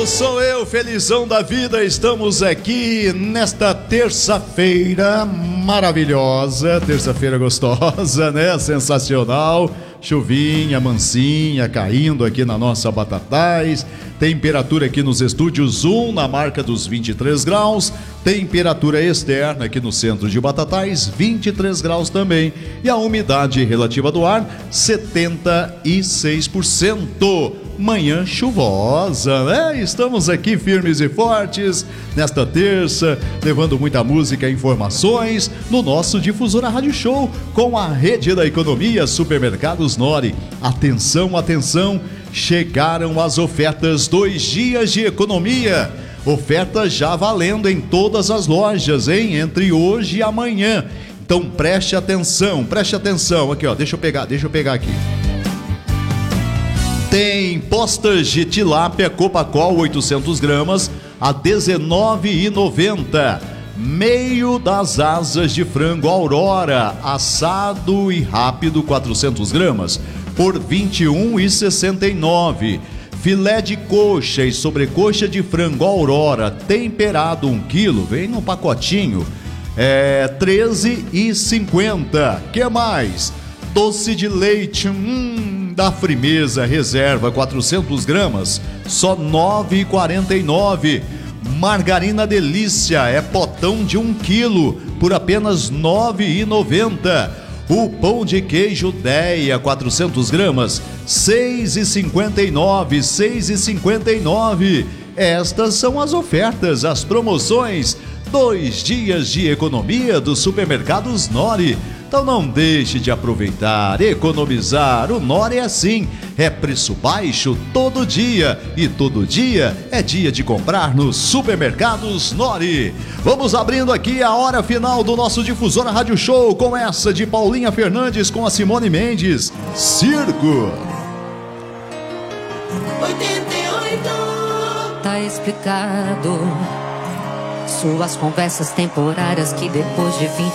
sou eu, felizão da vida. Estamos aqui nesta terça-feira maravilhosa, terça-feira gostosa, né? Sensacional. Chuvinha mansinha caindo aqui na nossa Batatais. Temperatura aqui nos estúdios 1 na marca dos 23 graus. Temperatura externa aqui no centro de Batatais, 23 graus também. E a umidade relativa do ar, 76%. Manhã chuvosa, né? Estamos aqui firmes e fortes nesta terça, levando muita música e informações no nosso Difusora Rádio Show com a Rede da Economia Supermercados Nori. Atenção, atenção, chegaram as ofertas 2 dias de economia. Ofertas já valendo em todas as lojas, hein? Entre hoje e amanhã. Então preste atenção. Aqui, ó, deixa eu pegar aqui. Tem postas de tilápia Copacol 800 gramas a R$19,90. Meio das asas de frango Aurora, assado e rápido 400 gramas por R$21,69. Filé de coxa e sobrecoxa de frango Aurora, temperado 1 kg, vem num pacotinho, R$13,50. Que mais? Doce de leite, da Frimeza Reserva 400 gramas, só R$9,49. Margarina Delícia é potão de 1 kg por apenas R$9,90. O pão de queijo Deia 400 gramas, R$6,59. Estas são as ofertas, as promoções, 2 dias de economia dos supermercados Nori. Então não deixe de aproveitar, economizar. O Nori é assim, é preço baixo todo dia. E todo dia é dia de comprar nos supermercados Nori. Vamos abrindo aqui a hora final do nosso Difusora Rádio Show com essa de Paulinha Fernandes com a Simone Mendes. Circo. 88. Tá explicado. Suas conversas temporárias que depois de 20